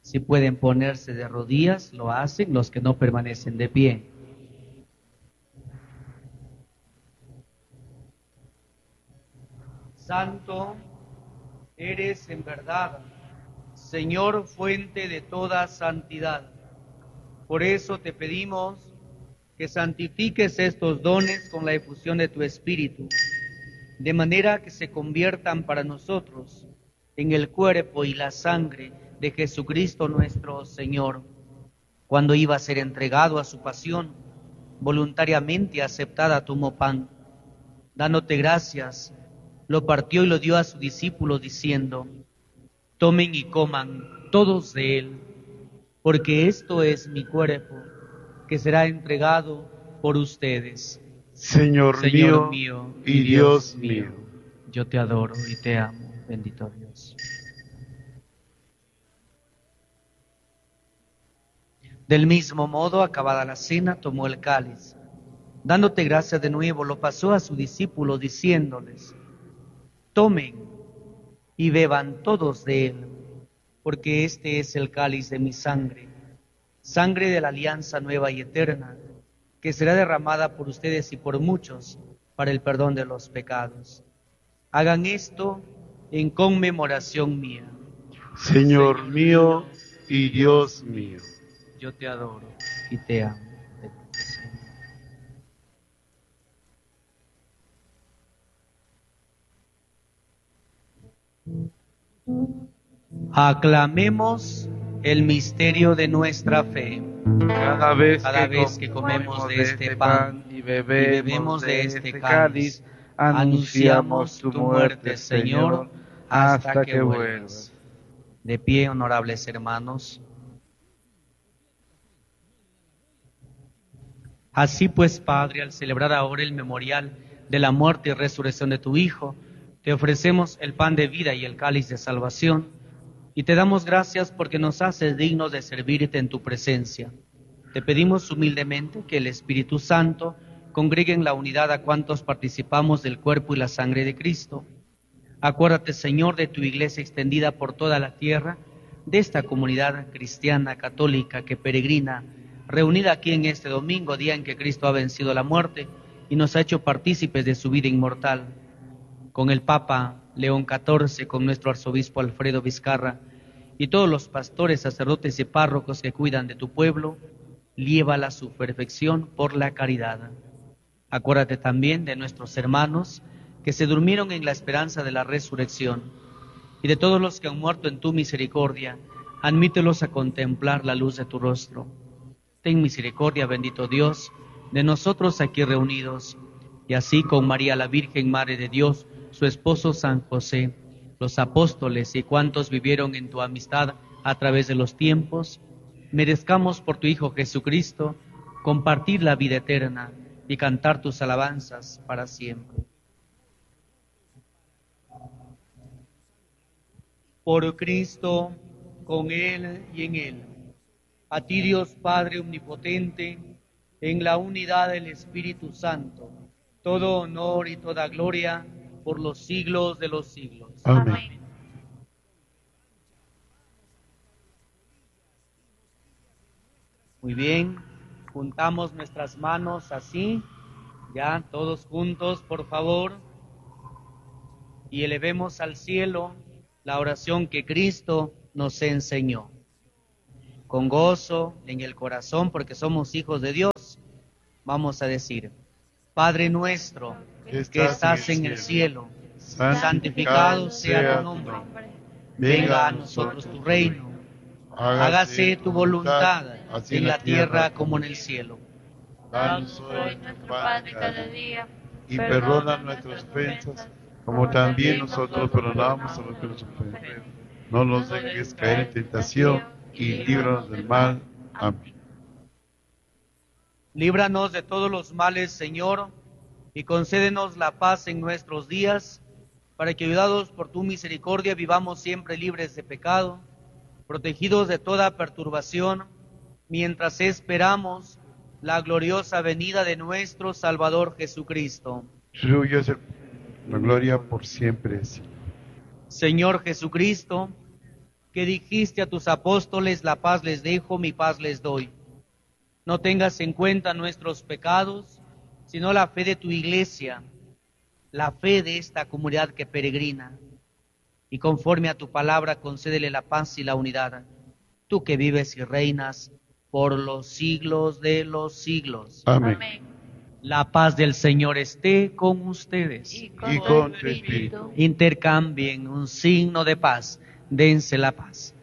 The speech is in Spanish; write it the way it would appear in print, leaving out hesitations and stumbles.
Si pueden ponerse de rodillas, lo hacen, los que no permanecen de pie. Santo eres en verdad, Señor, fuente de toda santidad. Por eso te pedimos que santifiques estos dones con la efusión de tu Espíritu, de manera que se conviertan para nosotros en el cuerpo y la sangre de Jesucristo nuestro Señor. Cuando iba a ser entregado a su pasión, voluntariamente aceptada tomó pan. Dándote gracias, lo partió y lo dio a sus discípulos diciendo: tomen y coman todos de él, porque esto es mi cuerpo, que será entregado por ustedes. Señor mío y Dios mío. Yo te adoro y te amo, bendito Dios. Del mismo modo, acabada la cena, tomó el cáliz. Dándote gracias de nuevo, lo pasó a sus discípulos diciéndoles: tomen y beban todos de él, porque este es el cáliz de mi sangre, sangre de la alianza nueva y eterna, que será derramada por ustedes y por muchos para el perdón de los pecados. Hagan esto en conmemoración mía. Señor mío y Dios mío. Yo te adoro y te amo, bendito Señor. Aclamemos el misterio de nuestra fe. Cada vez que comemos de este pan y bebemos de este cáliz, anunciamos tu muerte, Señor, hasta que vuelvas. De pie, honorables hermanos. Así pues, Padre, al celebrar ahora el memorial de la muerte y resurrección de tu Hijo, te ofrecemos el pan de vida y el cáliz de salvación, y te damos gracias porque nos haces dignos de servirte en tu presencia. Te pedimos humildemente que el Espíritu Santo congregue en la unidad a cuantos participamos del cuerpo y la sangre de Cristo. Acuérdate, Señor, de tu iglesia extendida por toda la tierra, de esta comunidad cristiana católica que peregrina, reunida aquí en este domingo, día en que Cristo ha vencido la muerte y nos ha hecho partícipes de su vida inmortal. Con el Papa León XIV, con nuestro arzobispo Alfredo Vizcarra y todos los pastores, sacerdotes y párrocos que cuidan de tu pueblo, llévala a su perfección por la caridad. Acuérdate también de nuestros hermanos que se durmieron en la esperanza de la resurrección, y de todos los que han muerto en tu misericordia, admítelos a contemplar la luz de tu rostro. Ten misericordia, bendito Dios, de nosotros aquí reunidos, y así con María la Virgen, Madre de Dios, su esposo San José, los apóstoles y cuantos vivieron en tu amistad a través de los tiempos, merezcamos por tu Hijo Jesucristo compartir la vida eterna y cantar tus alabanzas para siempre. Por Cristo, con Él y en Él, a ti Dios Padre Omnipotente, en la unidad del Espíritu Santo, todo honor y toda gloria por los siglos de los siglos. Amén. Muy bien, juntamos nuestras manos así, ya todos juntos, por favor, y elevemos al cielo la oración que Cristo nos enseñó. Con gozo en el corazón, porque somos hijos de Dios, vamos a decir: Padre nuestro, que estás en el cielo, santificado sea tu nombre. Venga a nosotros tu reino. Hágase tu voluntad, en la tierra como en el cielo. Danos hoy nuestro pan de cada día, Y perdona nuestras ofensas, como también nosotros perdonamos a los que nos ofenden. No nos dejes caer en tentación y líbranos del mal. Amén. Líbranos de todos los males, Señor, y concédenos la paz en nuestros días, para que, ayudados por tu misericordia, vivamos siempre libres de pecado, protegidos de toda perturbación, mientras esperamos la gloriosa venida de nuestro Salvador Jesucristo. Suyo es la gloria por siempre. Señor Jesucristo, que dijiste a tus apóstoles, la paz les dejo, mi paz les doy. No tengas en cuenta nuestros pecados, sino la fe de tu iglesia, la fe de esta comunidad que peregrina. Y conforme a tu palabra, concédele la paz y la unidad. Tú que vives y reinas por los siglos de los siglos. Amén. La paz del Señor esté con ustedes. Y Y con tu espíritu. Intercambien un signo de paz. Dense la paz.